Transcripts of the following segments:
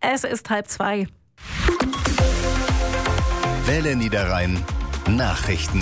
Es ist 1:30. Welle Niederrhein Nachrichten.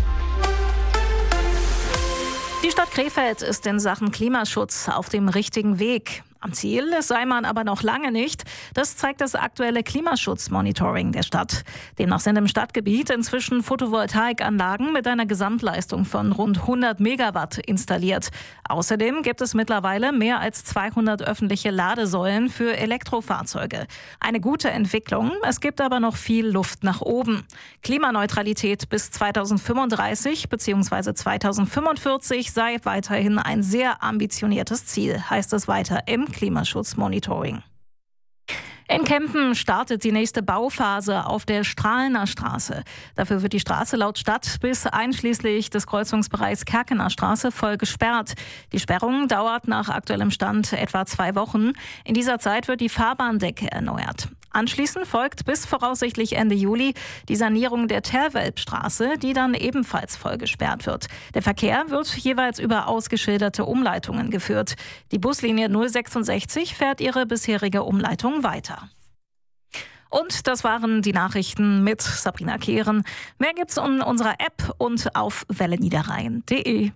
Die Stadt Krefeld ist in Sachen Klimaschutz auf dem richtigen Weg. Am Ziel sei man aber noch lange nicht. Das zeigt das aktuelle Klimaschutzmonitoring der Stadt. Demnach sind im Stadtgebiet inzwischen Photovoltaikanlagen mit einer Gesamtleistung von rund 100 Megawatt installiert. Außerdem gibt es mittlerweile mehr als 200 öffentliche Ladesäulen für Elektrofahrzeuge. Eine gute Entwicklung, es gibt aber noch viel Luft nach oben. Klimaneutralität bis 2035 bzw. 2045 sei weiterhin ein sehr ambitioniertes Ziel, heißt es weiter im Klimaschutzmonitoring. In Kempen startet die nächste Bauphase auf der Strahlener Straße. Dafür wird die Straße laut Stadt bis einschließlich des Kreuzungsbereichs Kerkener Straße voll gesperrt. Die Sperrung dauert nach aktuellem Stand etwa 2 Wochen. In dieser Zeit wird die Fahrbahndecke erneuert. Anschließend folgt bis voraussichtlich Ende Juli die Sanierung der Terwelbstraße, die dann ebenfalls voll gesperrt wird. Der Verkehr wird jeweils über ausgeschilderte Umleitungen geführt. Die Buslinie 066 fährt ihre bisherige Umleitung weiter. Und das waren die Nachrichten mit Sabrina Kehren. Mehr gibt's in unserer App und auf welleniederrhein.de.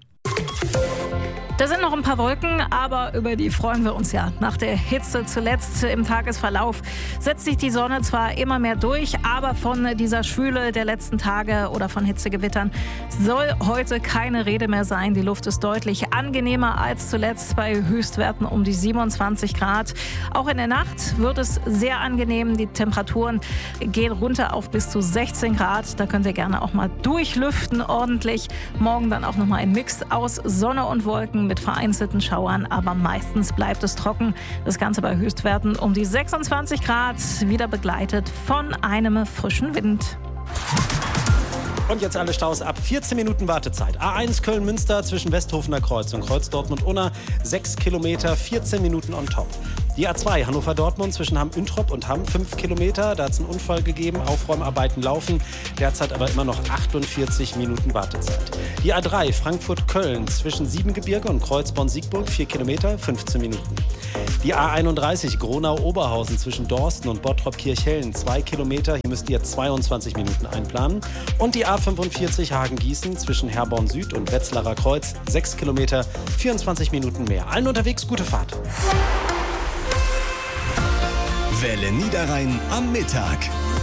Da sind noch ein paar Wolken, aber über die freuen wir uns ja. Nach der Hitze zuletzt im Tagesverlauf setzt sich die Sonne zwar immer mehr durch, aber von dieser Schwüle der letzten Tage oder von Hitzegewittern soll heute keine Rede mehr sein. Die Luft ist deutlich angenehmer als zuletzt bei Höchstwerten um die 27 Grad. Auch in der Nacht wird es sehr angenehm. Die Temperaturen gehen runter auf bis zu 16 Grad. Da könnt ihr gerne auch mal durchlüften ordentlich. Morgen dann auch nochmal ein Mix aus Sonne und Wolken mit vereinzelten Schauern, aber meistens bleibt es trocken. Das Ganze bei Höchstwerten um die 26 Grad, wieder begleitet von einem frischen Wind. Und jetzt alle Staus ab 14 Minuten Wartezeit. A1 Köln-Münster zwischen Westhofener Kreuz und Kreuz Dortmund-Unna 6 Kilometer, 14 Minuten on top. Die A2 Hannover-Dortmund zwischen Hamm-Üntrop und Hamm 5 Kilometer. Da hat es einen Unfall gegeben, Aufräumarbeiten laufen. Derzeit aber immer noch 48 Minuten Wartezeit. Die A3 Frankfurt-Köln zwischen Siebengebirge und Kreuzborn-Siegburg 4 Kilometer, 15 Minuten. Die A31 Gronau-Oberhausen zwischen Dorsten und Bottrop-Kirchhellen 2 Kilometer. Hier müsst ihr 22 Minuten einplanen. Und die A45 Hagen-Gießen zwischen Herborn Süd und Wetzlarer Kreuz 6 Kilometer, 24 Minuten mehr. Allen unterwegs gute Fahrt. Welle Niederrhein am Mittag.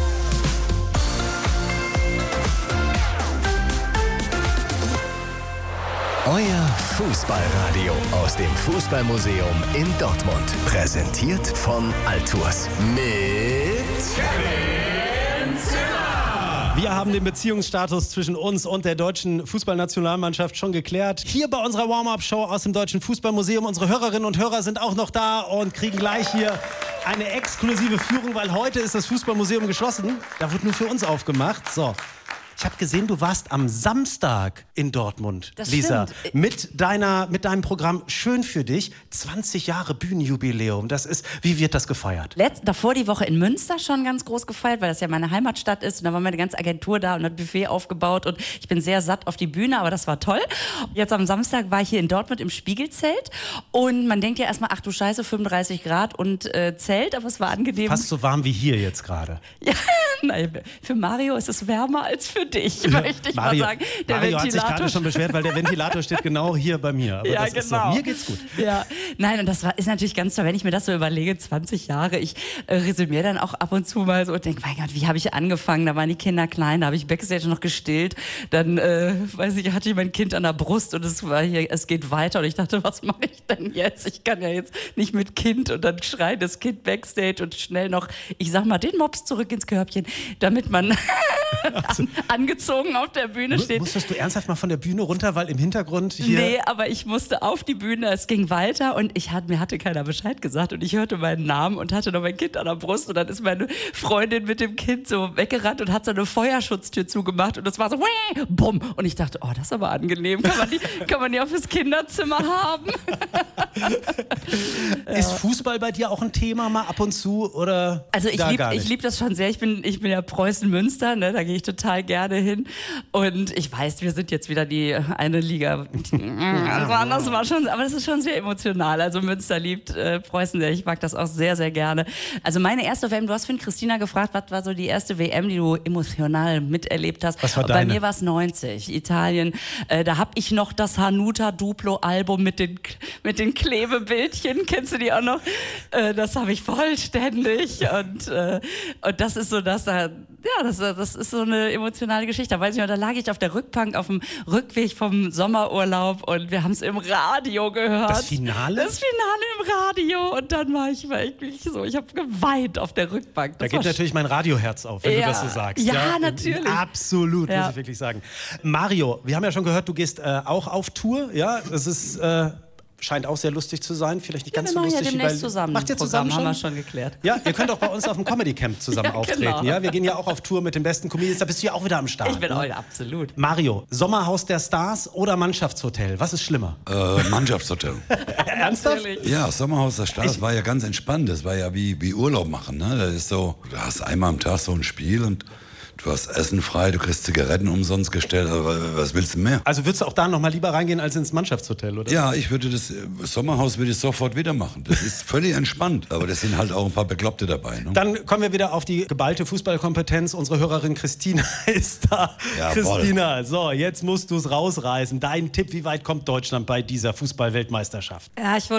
Euer Fußballradio aus dem Fußballmuseum in Dortmund. Präsentiert von Altours. Mit Kevin Zimmer. Wir haben den Beziehungsstatus zwischen uns und der deutschen Fußballnationalmannschaft schon geklärt. Hier bei unserer Warm-Up-Show aus dem Deutschen Fußballmuseum. Unsere Hörerinnen und Hörer sind auch noch da und kriegen gleich hier eine exklusive Führung, weil heute ist das Fußballmuseum geschlossen. Da wird nur für uns aufgemacht. So. Ich habe gesehen, du warst am Samstag in Dortmund, Das Lisa, stimmt. mit deinem Programm Schön für dich, 20 Jahre Bühnenjubiläum. Das ist, wie wird das gefeiert? Davor die Woche in Münster schon ganz groß gefeiert, weil das ja meine Heimatstadt ist. Und da war meine ganze Agentur da und hat Buffet aufgebaut. Und ich bin sehr satt auf die Bühne, aber das war toll. Jetzt am Samstag war ich hier in Dortmund im Spiegelzelt. Und man denkt ja erstmal, ach du Scheiße, 35 Grad und Zelt. Aber es war angenehm. Fast so warm wie hier jetzt gerade. Ja, nein, für Mario ist es wärmer als für dich, möchte ich mal sagen. Der Mario hat sich Ventilator gerade schon beschwert, weil der Ventilator steht genau hier bei mir. Aber Ja, das ist genau. so. Mir geht's gut. Ja, nein, und das ist natürlich ganz toll, wenn ich mir das so überlege, 20 Jahre, ich resümiere dann auch ab und zu mal so und denke, mein Gott, wie habe ich angefangen? Da waren die Kinder klein, da habe ich Backstage noch gestillt, dann, weiß ich, hatte ich mein Kind an der Brust und es geht weiter und ich dachte, was mache ich denn jetzt? Ich kann ja jetzt nicht mit Kind und dann schreit das Kind Backstage und schnell noch, ich sag mal, den Mops zurück ins Körbchen, damit man angezogen auf der Bühne steht. Musstest du ernsthaft mal von der Bühne runter, weil im Hintergrund hier... Nee, aber ich musste auf die Bühne, es ging weiter und mir hatte keiner Bescheid gesagt und ich hörte meinen Namen und hatte noch mein Kind an der Brust und dann ist meine Freundin mit dem Kind so weggerannt und hat so eine Feuerschutztür zugemacht und das war so, bumm. Und ich dachte, oh, das ist aber angenehm, kann man die auch fürs Kinderzimmer haben? Ist Fußball bei dir auch ein Thema mal ab und zu oder Also gar nicht? ich lieb das schon sehr, ich bin ja Preußen-Münster, ne? da gehe ich total gerne hin. Und ich weiß, wir sind jetzt wieder die eine Liga. Das war schon, aber das ist schon sehr emotional. Also Münster liebt Preußen sehr. Ich mag das auch sehr, sehr gerne. Also meine erste WM, du hast vorhin Christina gefragt, was war so die erste WM, die du emotional miterlebt hast? Was war deine? Bei mir war es 90, Italien. Da habe ich noch das Hanuta Duplo-Album mit den Klebebildchen. Kennst du die auch noch? Das habe ich vollständig. Und das ist so das ist so eine emotionale Geschichte. Da weiß ich noch, da lag ich auf der Rückbank auf dem Rückweg vom Sommerurlaub und wir haben es im Radio gehört. Das Finale? Das Finale im Radio. Und dann war ich wirklich so, ich habe geweint auf der Rückbank. Da geht natürlich mein Radioherz auf, wenn du das so sagst. Ja, natürlich. Absolut, muss ich wirklich sagen. Mario, wir haben ja schon gehört, du gehst auch auf Tour. Ja, es ist... scheint auch sehr lustig zu sein. Vielleicht nicht ganz so lustig. Ja, demnächst zusammen. Macht ihr zusammen schon? Haben wir schon geklärt. Ja, ihr könnt auch bei uns auf dem Comedy Camp zusammen auftreten. Genau. Ja, wir gehen ja auch auf Tour mit den besten Comedians. Da bist du ja auch wieder am Start. Ich bin auch, absolut. Mario, Sommerhaus der Stars oder Mannschaftshotel? Was ist schlimmer? Mannschaftshotel. Ernsthaft? Natürlich. Ja, Sommerhaus der Stars war ja ganz entspannt. Das war ja wie Urlaub machen. Ne? Das ist so, du hast einmal am Tag so ein Spiel und du hast Essen frei, du kriegst Zigaretten umsonst gestellt. Also, was willst du mehr? Also würdest du auch da noch mal lieber reingehen als ins Mannschaftshotel, oder? Ja, ich würde das Sommerhaus würde ich sofort wieder machen. Das ist völlig entspannt. Aber das sind halt auch ein paar Bekloppte dabei. Ne? Dann kommen wir wieder auf die geballte Fußballkompetenz. Unsere Hörerin Christina ist da. Jawohl. Christina, so, jetzt musst du es rausreißen. Dein Tipp, wie weit kommt Deutschland bei dieser Fußball-Weltmeisterschaft?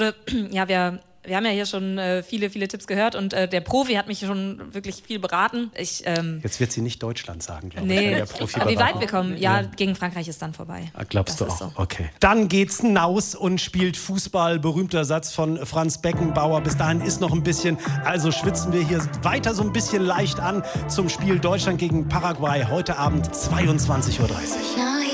Ja, wir haben ja hier schon viele Tipps gehört und der Profi hat mich schon wirklich viel beraten. Jetzt wird sie nicht Deutschland sagen, glaube ich. Nee, Der Profi aber wie beraten. weit wir kommen, gegen Frankreich ist dann vorbei. Glaubst du Das auch? ist so. Okay. Dann geht's hinaus und spielt Fußball. Berühmter Satz von Franz Beckenbauer. Bis dahin ist noch ein bisschen, also schwitzen wir hier weiter so ein bisschen leicht an zum Spiel Deutschland gegen Paraguay. Heute Abend 22:30 Uhr.